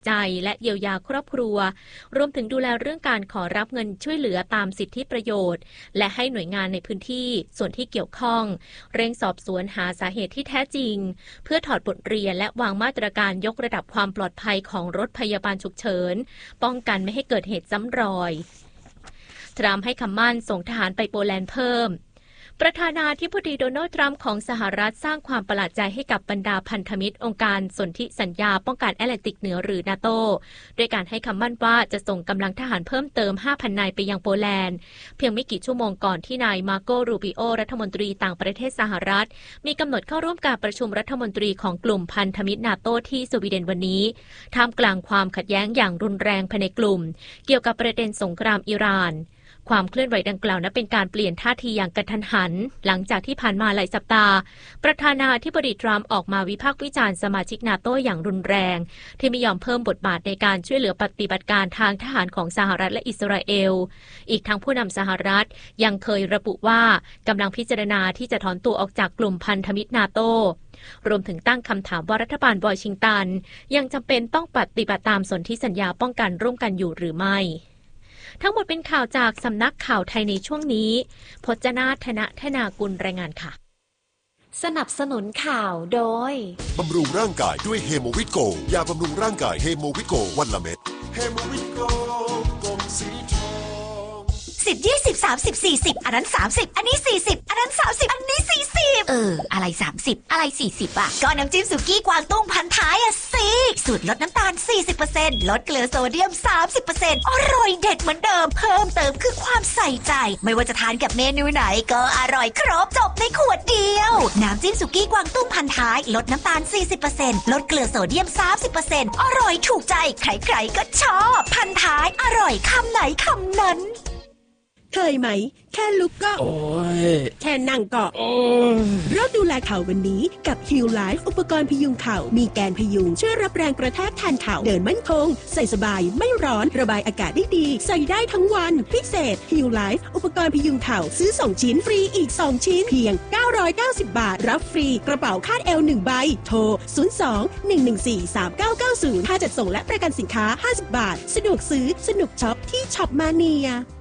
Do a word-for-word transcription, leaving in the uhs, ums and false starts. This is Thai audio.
ใจและเยียวยาครอบครัวรวมถึงดูแลเรื่องการขอรับเงินช่วยเหลือตามสิทธิประโยชน์และให้หน่วยงานในพื้นที่ส่วนที่เกี่ยวข้องเร่งสอบสวนหาสาเหตุที่แท้จริงเพื่อถอดบทเรียนและวางมาตรการยกระดับความปลอดภัยของรถพยาบาลฉุกเฉินป้องกันไม่ให้เกิดเหตุซ้ำรอยทรัมป์ให้คำมั่นส่งทหารไปโปแลนด์เพิ่มประธานาธิบดีโดนัลด์ทรัมป์ของสหรัฐสร้างความประหลาดใจให้กับบรรดาพันธมิตรองค์การสนธิสัญญาป้องกันแอตแลนติกเหนือหรือนาโตด้วยการให้คำมั่นว่าจะส่งกำลังทหารเพิ่มเติม ห้าพัน นายไปยังโปแลนด์เพียงไม่กี่ชั่วโมงก่อนที่นายมาโกรูบิโอรัฐมนตรีต่างประเทศสหรัฐมีกำหนดเข้าร่วมการประชุมรัฐมนตรีของกลุ่มพันธมิตรนาโตที่สวีเดนวันนี้ท่ามกลางความขัดแย้งอย่างรุนแรงภายในกลุ่มเกี่ยวกับประเด็นสงครามอิหร่านความเคลื่อนไหวดังกล่าวนั้นเป็นการเปลี่ยนท่าทีอย่างกระทันหันหลังจากที่ผ่านมาหลายสัปดาห์ประธานาธิบดีทรัมป์ออกมาวิพากษ์วิจารณ์สมาชิกนาโต้อย่างรุนแรงที่ไม่ยอมเพิ่มบทบาทในการช่วยเหลือปฏิบัติการทางทหารของสหรัฐและอิสราเอลอีกทั้งผู้นำสหรัฐยังเคยระบุว่ากำลังพิจารณาที่จะถอนตัวออกจากกลุ่มพันธมิตรนาโต้รวมถึงตั้งคำถามว่ารัฐบาลวอชิงตันยังจำเป็นต้องปฏิบัติตามสนธิสัญญาป้องกันร่วมกันอยู่หรือไม่ทั้งหมดเป็นข่าวจากสำนักข่าวไทยในช่วงนี้พจนาธนธนากุลรายงานค่ะสนับสนุนข่าวโดยบำรุงร่างกายด้วยเฮโมวิโกยาบำรุงร่างกายเฮโมวิโกวันละเม็ดเฮโมวิโกกลมสีทองสิบ ยี่สิบ สามสิบ สี่สิบอันนั้นสามสิบอันนี้สี่สิบอันนั้นสามสิบอันนี้สี่สิบเอออะไรสามสิบอะไรสี่สิบอ่ะก็น้ำจิ้มสุกี้กวางตุ้งพันท้ายอ่ะสิสูตรลดน้ำตาล สี่สิบเปอร์เซ็นต์ ลดเกลือโซเดียม สามสิบเปอร์เซ็นต์ อร่อยเด็ดเหมือนเดิมเพิ่มเติมคือความใส่ใจไม่ว่าจะทานกับเมนูไหนก็อร่อยครบจบในขวดเดียวน้ำจิ้มสุกี้กวางตุ้งพันท้ายลดน้ำตาล สี่สิบเปอร์เซ็นต์ ลดเกลือโซเดียม สามสิบเปอร์เซ็นต์ อร่อยถูกใจใครๆก็ชอบพันท้ายอร่อยคำไหนคำนั้นเคยไหมแค่ลุกก็โอ้ยแค่นั่งก็โอ้ยเริ่มดูแลเข่าวันนี้กับ Heal Life อุปกรณ์พยุงเข่ามีแกนพยุงช่วยรับแรงกระแทกแทนเข่าเดินมั่นคงใส่สบายไม่ร้อนระบายอากาศได้ดีใส่ได้ทั้งวันพิเศษ Heal Life อุปกรณ์พยุงเข่าซื้อสองชิ้นฟรีอีกสองชิ้นเพียงเก้าร้อยเก้าสิบบาทรับฟรีกระเป๋าคาดเอวหนึ่งใบโทรศูนย์ สอง หนึ่ง หนึ่ง สี่ สาม เก้า เก้า ศูนย์ค่าจัดส่งและประกันสินค้าห้าสิบบาทสะดวกซื้อสนุกช็อปที่ช็อปมาเนีย